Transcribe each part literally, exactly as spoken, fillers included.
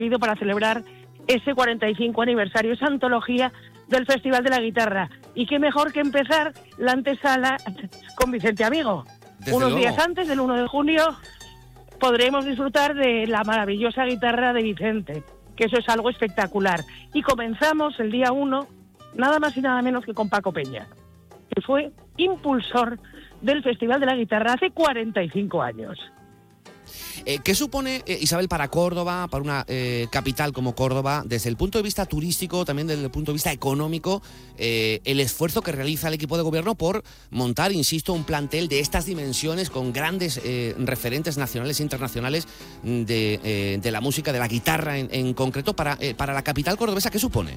escogido para celebrar ese cuarenta y cinco aniversario, esa antología del Festival de la Guitarra. Y qué mejor que empezar la antesala con Vicente Amigo. Desde Unos luego. días antes del uno de junio podremos disfrutar de la maravillosa guitarra de Vicente, que eso es algo espectacular. Y comenzamos el día uno, nada más y nada menos que con Paco Peña, que fue impulsor del Festival de la Guitarra hace cuarenta y cinco años. Eh, ¿Qué supone, eh, Isabel, para Córdoba, para una eh, capital como Córdoba, desde el punto de vista turístico, también desde el punto de vista económico, eh, el esfuerzo que realiza el equipo de gobierno por montar, insisto, un plantel de estas dimensiones con grandes eh, referentes nacionales e internacionales de, eh, de la música, de la guitarra en, en concreto, para, eh, para la capital cordobesa? ¿Qué supone?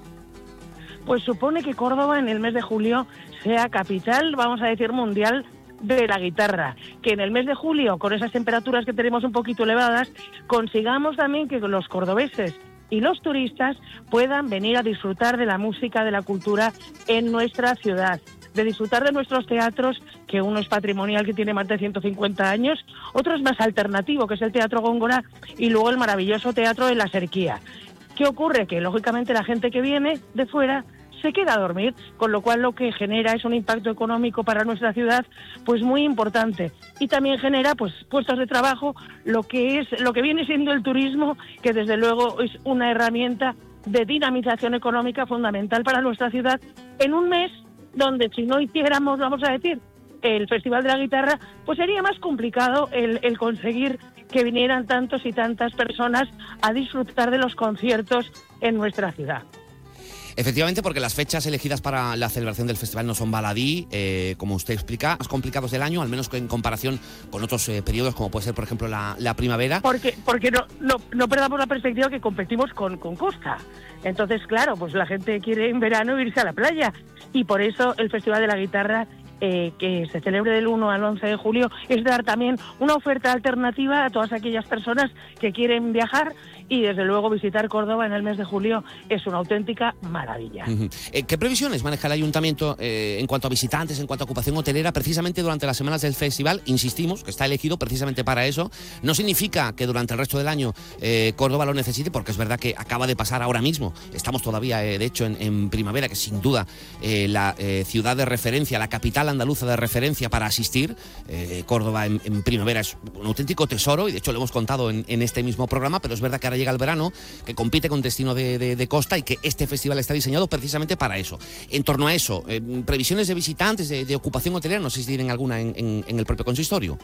Pues supone que Córdoba en el mes de julio sea capital, vamos a decir, mundial de la guitarra, que en el mes de julio, con esas temperaturas que tenemos un poquito elevadas, consigamos también que los cordobeses y los turistas puedan venir a disfrutar de la música, de la cultura en nuestra ciudad, de disfrutar de nuestros teatros, que uno es patrimonial, que tiene más de ciento cincuenta años, otro es más alternativo, que es el Teatro Góngora, y luego el maravilloso Teatro de la Serquía. ¿Qué ocurre? Que lógicamente la gente que viene de fuera se queda a dormir, con lo cual lo que genera es un impacto económico para nuestra ciudad pues muy importante, y también genera pues puestos de trabajo, lo que es lo que viene siendo el turismo, que desde luego es una herramienta de dinamización económica fundamental para nuestra ciudad, en un mes donde si no hiciéramos, vamos a decir, el Festival de la Guitarra, pues sería más complicado el, el conseguir que vinieran tantos y tantas personas a disfrutar de los conciertos en nuestra ciudad. Efectivamente, porque las fechas elegidas para la celebración del festival no son baladí, eh, como usted explica, más complicados del año, al menos en comparación con otros eh, periodos, como puede ser, por ejemplo, la, la primavera. Porque porque no, no, no perdamos la perspectiva que competimos con, con costa. Entonces, claro, pues la gente quiere en verano irse a la playa, y por eso el Festival de la Guitarra, eh, que se celebre del uno al once de julio, es dar también una oferta alternativa a todas aquellas personas que quieren viajar, y desde luego visitar Córdoba en el mes de julio es una auténtica maravilla. Uh-huh. eh, ¿Qué previsiones maneja el ayuntamiento eh, en cuanto a visitantes, en cuanto a ocupación hotelera, precisamente durante las semanas del festival? Insistimos que está elegido precisamente para eso. No significa que durante el resto del año eh, Córdoba lo necesite, porque es verdad que acaba de pasar ahora mismo. Estamos todavía, eh, de hecho, en, en primavera, que sin duda eh, la eh, ciudad de referencia, la capital andaluza de referencia para asistir. Eh, Córdoba en, en primavera es un auténtico tesoro, y de hecho lo hemos contado en, en este mismo programa, pero es verdad que ahora llega el verano, que compite con destino de, de, de costa, y que este festival está diseñado precisamente para eso. En torno a eso, eh, previsiones de visitantes, de, de ocupación hotelera, no sé si tienen alguna en, en, en el propio consistorio.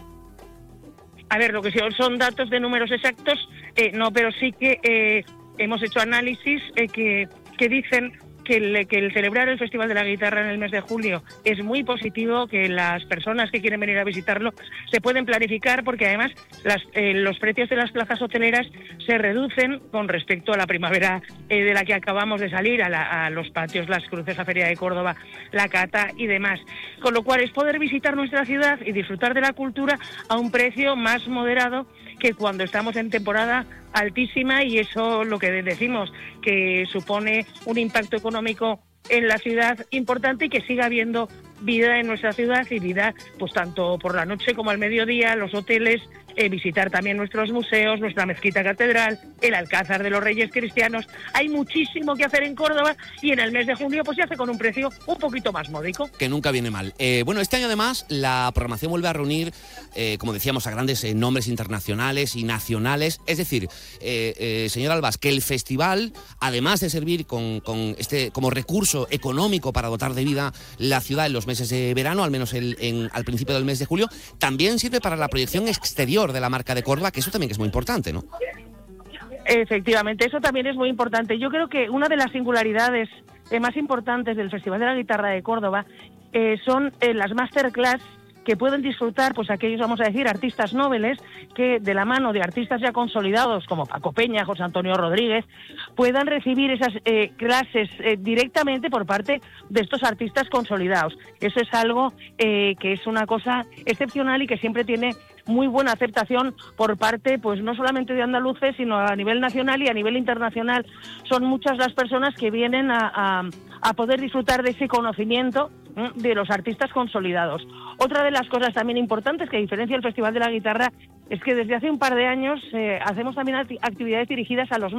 A ver, lo que son datos de números exactos, eh, no, pero sí que eh, hemos hecho análisis eh, que, que dicen que el, que el celebrar el Festival de la Guitarra en el mes de julio es muy positivo, que las personas que quieren venir a visitarlo se pueden planificar, porque además las, eh, los precios de las plazas hoteleras se reducen con respecto a la primavera eh, de la que acabamos de salir, a, la, a los patios, las cruces, la Feria de Córdoba, la Cata y demás. Con lo cual es poder visitar nuestra ciudad y disfrutar de la cultura a un precio más moderado que cuando estamos en temporada altísima, y eso lo que decimos, que supone un impacto económico en la ciudad importante, y que siga habiendo vida en nuestra ciudad, y vida pues tanto por la noche como al mediodía, los hoteles, eh, visitar también nuestros museos, nuestra mezquita catedral, el Alcázar de los Reyes Cristianos. Hay muchísimo que hacer en Córdoba, y en el mes de junio pues se hace con un precio un poquito más módico. Que nunca viene mal. Eh, bueno, este año además la programación vuelve a reunir, eh, como decíamos, a grandes eh, nombres internacionales y nacionales. Es decir, eh, eh, señor Albas, que el festival, además de servir con, con este como recurso económico para dotar de vida la ciudad en los meses de verano, al menos el, en, al principio del mes de julio, también sirve para la proyección exterior de la marca de Córdoba, que eso también es muy importante, ¿no? Efectivamente, eso también es muy importante. Yo creo que una de las singularidades eh, más importantes del Festival de la Guitarra de Córdoba eh, son eh, las masterclass que pueden disfrutar pues aquellos, vamos a decir, artistas nobles, que de la mano de artistas ya consolidados como Paco Peña, José Antonio Rodríguez, puedan recibir esas eh, clases eh, directamente por parte de estos artistas consolidados. Eso es algo eh, que es una cosa excepcional, y que siempre tiene muy buena aceptación por parte, pues no solamente de andaluces, sino a nivel nacional y a nivel internacional. Son muchas las personas que vienen a, a, a poder disfrutar de ese conocimiento de los artistas consolidados. Otra de las cosas también importantes que diferencia el Festival de la Guitarra es que desde hace un par de años eh, hacemos también acti- actividades dirigidas a los